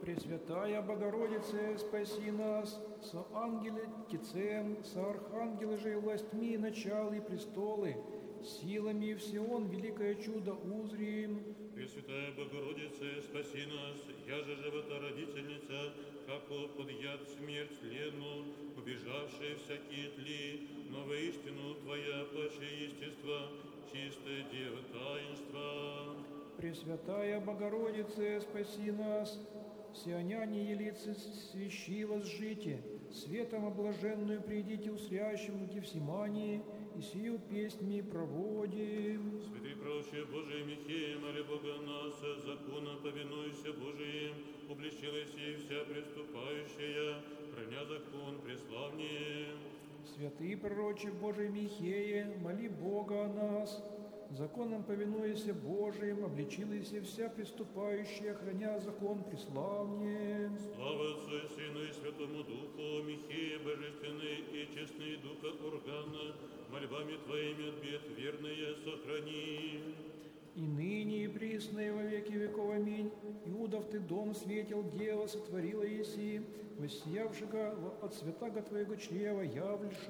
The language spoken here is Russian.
Пресвятая Богородице, спаси нас, со ангелицем, со архангелы же и властьми, началы и престолы, силами всеон великое чудо узрим. Пресвятая Богородице, спаси нас, я же животородительница, како под яд смерть лену, убежавшие всякие тли, но воистину Твоя плаче естества, чистое дева таинства. Пресвятая Богородице, спаси нас, сионяне елицы свящи возжите, светом облаженную придите усрящему Гефсимании, и сию песньми проводим. Святый пророче Божий Михея, моли Бога нас, законом повинуйся Божиим, обличилась и вся преступающая, храня закон преславнее. Святый пророче Божий Михея, моли Бога о нас, законом повинуйся Божиим, обличилась вся приступающая, храня закон преславнее. Слава Отцу и Сыну и Святому Духу, Михея божественный и честный Духа Органа, мольбами Твоими от бед верные сохрани. И ныне, и присно, и во веки веков. Аминь. Иудов ты дом светил, дева сотворила еси, воссиявшего от святаго Твоего чрева, явлешь